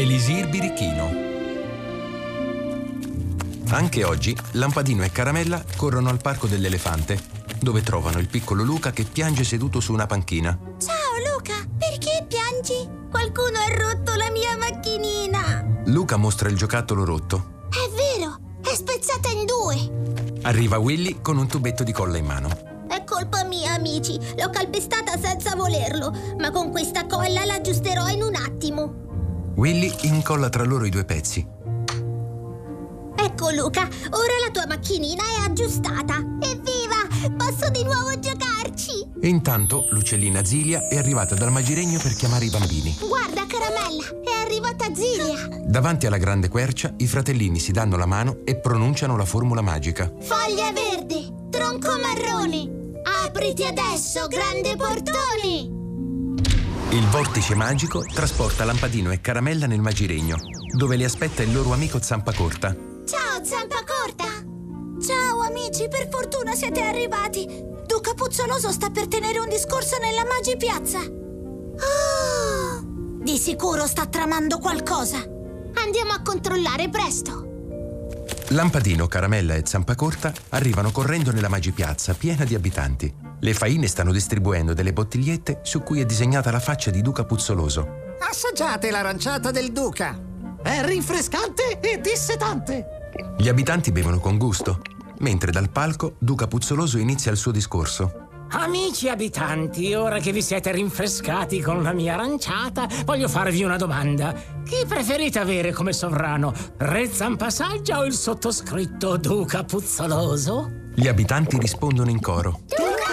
Elisir Birichino. Anche oggi Lampadino e Caramella corrono al parco dell'elefante, dove trovano il piccolo Luca che piange seduto su una panchina. Ciao Luca, perché piangi? Qualcuno ha rotto la mia macchinina. Luca mostra il giocattolo rotto. È vero, è spezzata in due. Arriva Willy con un tubetto di colla in mano. È colpa mia, amici. L'ho calpestata senza volerlo, ma con questa colla la aggiusterò in un attimo. Willy incolla tra loro i due pezzi. Ecco Luca, ora la tua macchinina è aggiustata. Evviva! Posso di nuovo giocarci! E intanto l'uccellina Zilia è arrivata dal magiregno per chiamare i bambini. Guarda Caramella, è arrivata Zilia. Davanti alla grande quercia i fratellini si danno la mano e pronunciano la formula magica. Foglia verde, tronco marrone, apriti adesso, grande portone! Il vortice magico trasporta Lampadino e Caramella nel magiregno, dove li aspetta il loro amico Zampacorta. Ciao Zampacorta! Ciao amici, per fortuna siete arrivati. Duca Puzzoloso sta per tenere un discorso nella Magi Piazza. Oh! Di sicuro sta tramando qualcosa. Andiamo a controllare presto. Lampadino, Caramella e Zampacorta arrivano correndo nella Magi Piazza piena di abitanti. Le faine stanno distribuendo delle bottigliette su cui è disegnata la faccia di Duca Puzzoloso. Assaggiate l'aranciata del Duca. È rinfrescante e dissetante. Gli abitanti bevono con gusto, mentre dal palco Duca Puzzoloso inizia il suo discorso. Amici abitanti, ora che vi siete rinfrescati con la mia aranciata, voglio farvi una domanda. Chi preferite avere come sovrano? Re Zampasaggia o il sottoscritto Duca Puzzoloso? Gli abitanti rispondono in coro.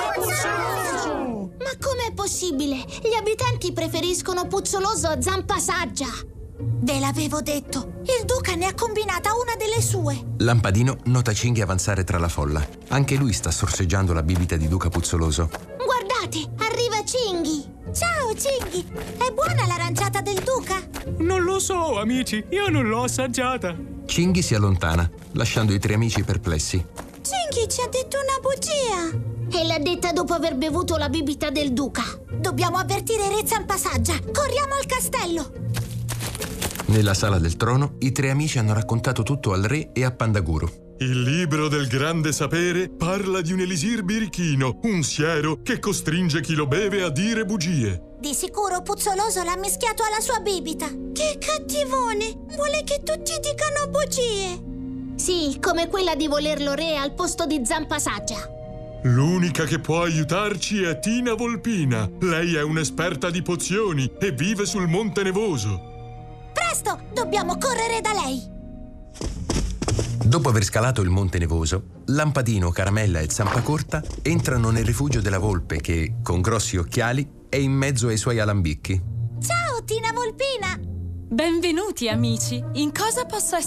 Ma com'è possibile? Gli abitanti preferiscono Puzzoloso a Zampasaggia. Ve l'avevo detto, il Duca ne ha combinata una delle sue. Lampadino nota Cinghi avanzare tra la folla. Anche lui sta sorseggiando la bibita di Duca Puzzoloso. Guardate, arriva Cinghi. Ciao Cinghi, è buona l'aranciata del Duca? Non lo so, amici, io non l'ho assaggiata. Cinghi si allontana, lasciando i tre amici perplessi. Cinghi ci ha detto una bugia. E l'ha detta dopo aver bevuto la bibita del Duca. Dobbiamo avvertire Re Zampasaggia. Corriamo al castello. Nella sala del trono, i tre amici hanno raccontato tutto al re e a Pandaguru. Il libro del grande sapere parla di un elisir birichino, un siero che costringe chi lo beve a dire bugie. Di sicuro Puzzoloso l'ha mischiato alla sua bibita. Che cattivone! Vuole che tutti dicano bugie. Sì, come quella di volerlo re al posto di Zampasaggia. L'unica che può aiutarci è Tina Volpina. Lei è un'esperta di pozioni e vive sul Monte Nevoso. Presto, dobbiamo correre da lei. Dopo aver scalato il Monte Nevoso, Lampadino, Caramella e Zampacorta entrano nel rifugio della volpe che, con grossi occhiali, è in mezzo ai suoi alambicchi. Ciao, Tina Volpina! Benvenuti, amici. In cosa posso essere